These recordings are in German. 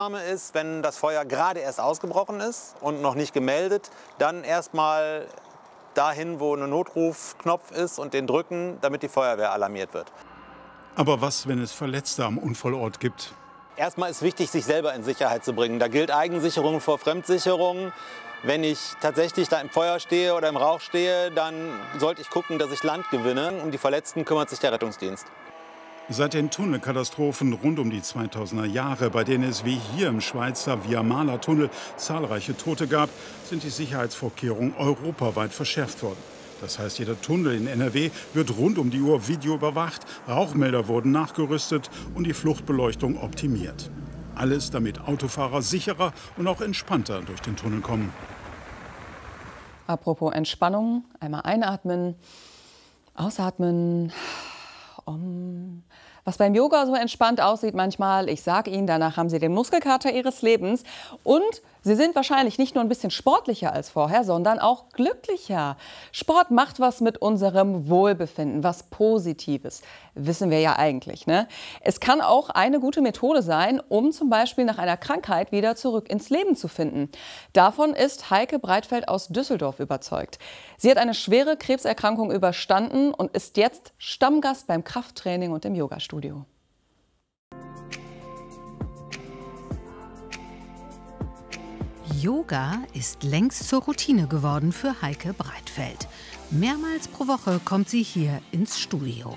Ist, wenn das Feuer gerade erst ausgebrochen ist und noch nicht gemeldet, dann erstmal dahin, wo ein Notrufknopf ist und den drücken, damit die Feuerwehr alarmiert wird. Aber was, wenn es Verletzte am Unfallort gibt? Erstmal ist wichtig, sich selber in Sicherheit zu bringen. Da gilt Eigensicherung vor Fremdsicherung. Wenn ich tatsächlich da im Feuer stehe oder im Rauch stehe, dann sollte ich gucken, dass ich Land gewinne. Um die Verletzten kümmert sich der Rettungsdienst. Seit den Tunnelkatastrophen rund um die 2000er Jahre, bei denen es wie hier im Schweizer Via-Mala-Tunnel zahlreiche Tote gab, sind die Sicherheitsvorkehrungen europaweit verschärft worden. Das heißt, jeder Tunnel in NRW wird rund um die Uhr videoüberwacht, Rauchmelder wurden nachgerüstet und die Fluchtbeleuchtung optimiert. Alles, damit Autofahrer sicherer und auch entspannter durch den Tunnel kommen. Apropos Entspannung, einmal einatmen, ausatmen. Was beim Yoga so entspannt aussieht manchmal, ich sage Ihnen, danach haben Sie den Muskelkater Ihres Lebens und Sie sind wahrscheinlich nicht nur ein bisschen sportlicher als vorher, sondern auch glücklicher. Sport macht was mit unserem Wohlbefinden, was Positives, wissen wir ja eigentlich, ne? Es kann auch eine gute Methode sein, um zum Beispiel nach einer Krankheit wieder zurück ins Leben zu finden. Davon ist Heike Breitfeld aus Düsseldorf überzeugt. Sie hat eine schwere Krebserkrankung überstanden und ist jetzt Stammgast beim Krafttraining und im Yogastudio. Yoga ist längst zur Routine geworden für Heike Breitfeld. Mehrmals pro Woche kommt sie hier ins Studio.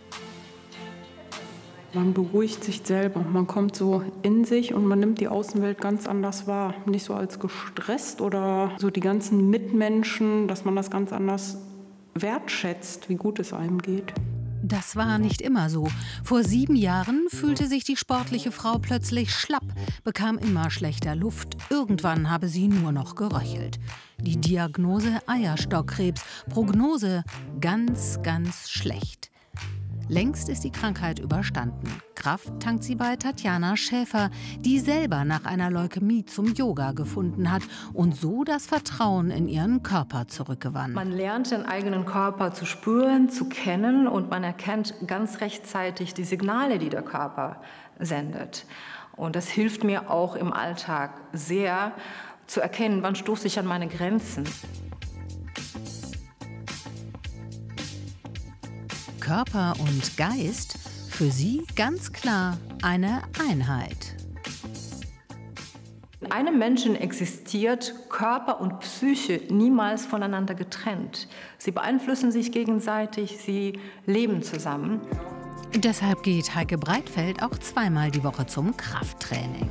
Man beruhigt sich selber, man kommt so in sich und man nimmt die Außenwelt ganz anders wahr. Nicht so als gestresst oder so die ganzen Mitmenschen, dass man das ganz anders wertschätzt, wie gut es einem geht. Das war nicht immer so. Vor 7 Jahren fühlte sich die sportliche Frau plötzlich schlapp, bekam immer schlechter Luft. Irgendwann habe sie nur noch geröchelt. Die Diagnose Eierstockkrebs, Prognose ganz, ganz schlecht. Längst ist die Krankheit überstanden. Kraft tankt sie bei Tatjana Schäfer, die selber nach einer Leukämie zum Yoga gefunden hat und so das Vertrauen in ihren Körper zurückgewann. Man lernt den eigenen Körper zu spüren, zu kennen und man erkennt ganz rechtzeitig die Signale, die der Körper sendet. Und das hilft mir auch im Alltag sehr zu erkennen, wann stoße ich an meine Grenzen. Körper und Geist, für sie ganz klar eine Einheit. In einem Menschen existiert Körper und Psyche niemals voneinander getrennt. Sie beeinflussen sich gegenseitig, sie leben zusammen. Deshalb geht Heike Breitfeld auch 2-mal die Woche zum Krafttraining.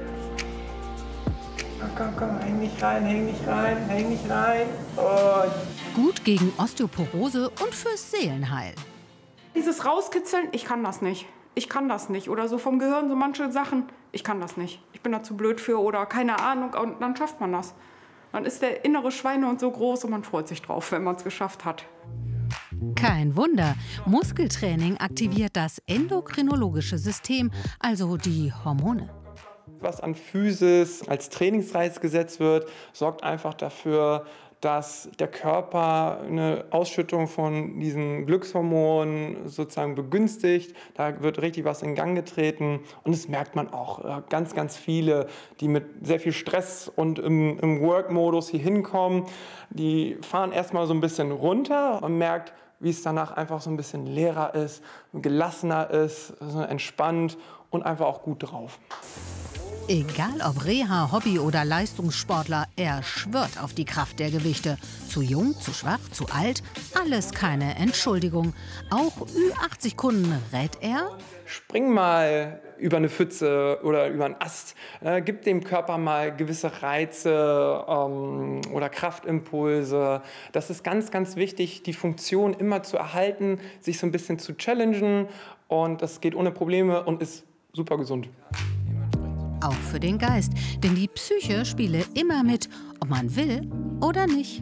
Komm, häng nicht rein, häng nicht rein, häng nicht rein. Oh. Gut gegen Osteoporose und fürs Seelenheil. Dieses Rauskitzeln, ich kann das nicht. Ich kann das nicht. Oder so vom Gehirn, so manche Sachen, ich kann das nicht. Ich bin da zu blöd für oder keine Ahnung. Und dann schafft man das. Dann ist der innere Schweinehund so groß und man freut sich drauf, wenn man es geschafft hat. Kein Wunder, Muskeltraining aktiviert das endokrinologische System, also die Hormone. Was an Physis als Trainingsreiz gesetzt wird, sorgt einfach dafür, dass der Körper eine Ausschüttung von diesen Glückshormonen sozusagen begünstigt. Da wird richtig was in Gang getreten. Und das merkt man auch. Ganz, ganz viele, die mit sehr viel Stress und im Work-Modus hier hinkommen, die fahren erstmal so ein bisschen runter und merkt, wie es danach einfach so ein bisschen leerer ist, gelassener ist, so entspannt und einfach auch gut drauf. Egal ob Reha, Hobby oder Leistungssportler, er schwört auf die Kraft der Gewichte. Zu jung, zu schwach, zu alt, alles keine Entschuldigung. Auch Ü80-Kunden rät er: Spring mal über eine Pfütze oder über einen Ast. Gib dem Körper mal gewisse Reize oder Kraftimpulse. Das ist ganz, ganz wichtig, die Funktion immer zu erhalten, sich so ein bisschen zu challengen. Und das geht ohne Probleme und ist super gesund. Auch für den Geist, denn die Psyche spiele immer mit, ob man will oder nicht.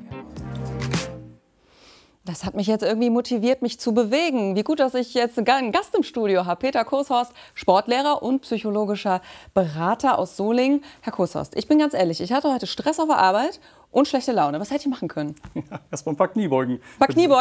Das hat mich jetzt irgendwie motiviert, mich zu bewegen. Wie gut, dass ich jetzt einen Gast im Studio habe. Peter Koshorst, Sportlehrer und psychologischer Berater aus Solingen. Herr Koshorst, ich bin ganz ehrlich, ich hatte heute Stress auf der Arbeit und schlechte Laune. Was hätte ich machen können? Ja, erstmal ein paar Kniebeugen.